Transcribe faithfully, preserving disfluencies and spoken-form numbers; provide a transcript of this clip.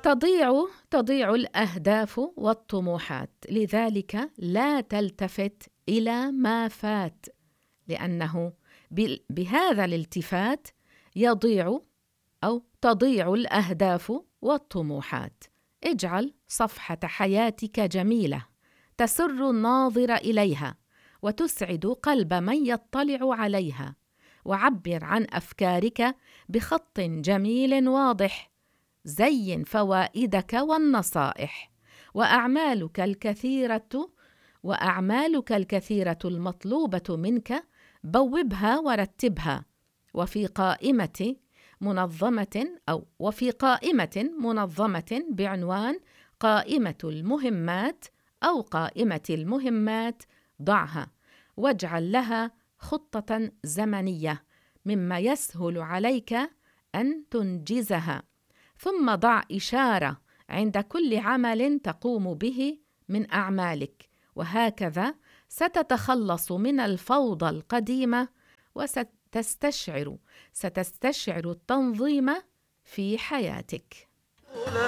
تضيع تضيع الأهداف والطموحات، لذلك لا تلتفت إلى ما فات، لأنه بهذا الالتفات يضيع أو تضيع الأهداف والطموحات. اجعل صفحة حياتك جميلة تسر الناظر إليها وتسعد قلب من يطلع عليها، وعبر عن أفكارك بخط جميل واضح. زين فوائدك والنصائح، وأعمالك الكثيرة وأعمالك الكثيرة المطلوبة منك بوبها ورتبها، وفي قائمة منظمة أو وفي قائمة منظمة بعنوان قائمة المهمات أو قائمة المهمات ضعها، واجعل لها خطة زمنية مما يسهل عليك أن تنجزها، ثم ضع إشارة عند كل عمل تقوم به من أعمالك، وهكذا ستتخلص من الفوضى القديمة وستستشعر ستستشعر التنظيم في حياتك.